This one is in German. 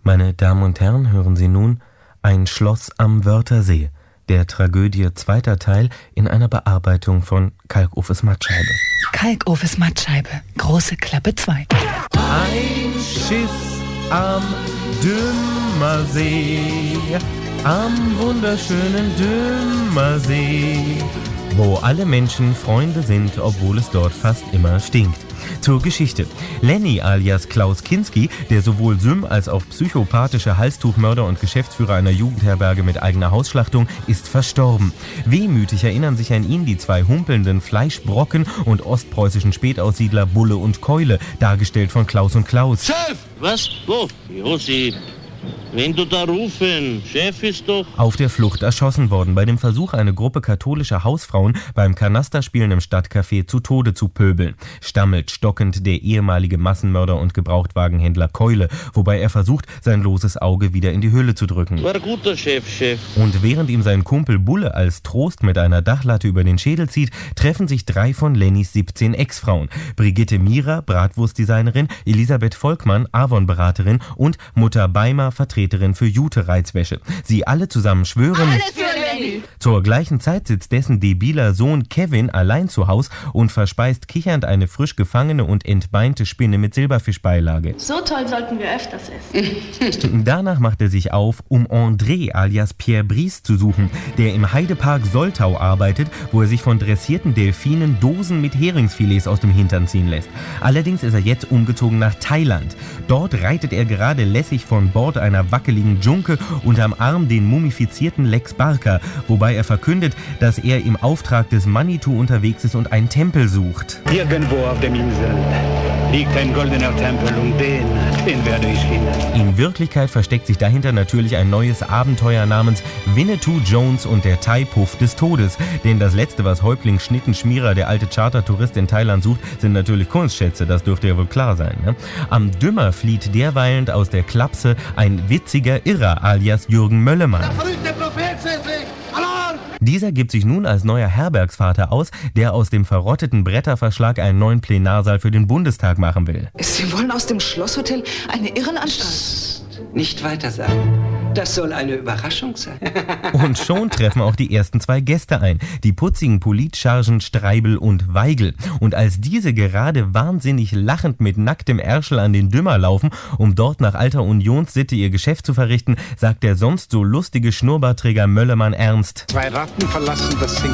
Meine Damen und Herren, hören Sie nun Ein Schloss am Wörthersee, der Tragödie zweiter Teil in einer Bearbeitung von Kalkofes Mattscheibe. Kalkofes Mattscheibe, große Klappe 2. Ein Schiss am Dümmersee, am wunderschönen Dümmersee, wo alle Menschen Freunde sind, obwohl es dort fast immer stinkt. Zur Geschichte. Lenny alias Klaus Kinski, der sowohl Sym als auch psychopathische Halstuchmörder und Geschäftsführer einer Jugendherberge mit eigener Hausschlachtung, ist verstorben. Wehmütig erinnern sich an ihn die zwei humpelnden Fleischbrocken und ostpreußischen Spätaussiedler Bulle und Keule, dargestellt von Klaus und Klaus. Chef! Was? Wo? Josi, wenn du da rufen, Chef ist doch... Auf der Flucht erschossen worden, bei dem Versuch, eine Gruppe katholischer Hausfrauen beim Kanasterspielen im Stadtcafé zu Tode zu pöbeln. Stammelt stockend der ehemalige Massenmörder und Gebrauchtwagenhändler Keule, wobei er versucht, sein loses Auge wieder in die Höhle zu drücken. War guter Chef. Und während ihm sein Kumpel Bulle als Trost mit einer Dachlatte über den Schädel zieht, treffen sich 3 von Lennys 17 Ex-Frauen. Brigitte Mira, Bratwurstdesignerin, Elisabeth Volkmann, Avon-Beraterin und Mutter Beimer, Vertreterin für Jute-Reizwäsche. Sie alle zusammen schwören... Alles für Lenny! Zur gleichen Zeit sitzt dessen debiler Sohn Kevin allein zu Haus und verspeist kichernd eine frisch gefangene und entbeinte Spinne mit Silberfischbeilage. So toll sollten wir öfters essen. Danach macht er sich auf, um André alias Pierre Brice zu suchen, der im Heidepark Soltau arbeitet, wo er sich von dressierten Delfinen Dosen mit Heringsfilets aus dem Hintern ziehen lässt. Allerdings ist er jetzt umgezogen nach Thailand. Dort reitet er gerade lässig von Bord einer wackeligen Junke unterm Arm den mumifizierten Lex Barker, wobei er verkündet, dass er im Auftrag des Manitou unterwegs ist und einen Tempel sucht. Irgendwo auf der Insel liegt ein goldener Tempel und den werde ich finden. In Wirklichkeit versteckt sich dahinter natürlich ein neues Abenteuer namens Winnetou Jones und der Thai-Puff des Todes. Denn das letzte, was Häuptling Schnittenschmierer, der alte Chartertourist in Thailand, sucht, sind natürlich Kunstschätze, das dürfte ja wohl klar sein. Ne? Am Dümmer flieht derweilen aus der Klapse ein witziger Irrer alias Jürgen Möllemann. Der verrückte Prophet sind sich! Alarm! Dieser gibt sich nun als neuer Herbergsvater aus, der aus dem verrotteten Bretterverschlag einen neuen Plenarsaal für den Bundestag machen will. Sie wollen aus dem Schlosshotel eine Irrenanstalt? Nicht weiter sagen. Das soll eine Überraschung sein. Und schon treffen auch die ersten 2 Gäste ein, die putzigen Politchargen Streibel und Weigel. Und als diese gerade wahnsinnig lachend mit nacktem Ärschel an den Dümmer laufen, um dort nach alter Unionssitte ihr Geschäft zu verrichten, sagt der sonst so lustige Schnurrbartträger Möllemann ernst: 2 Ratten verlassen das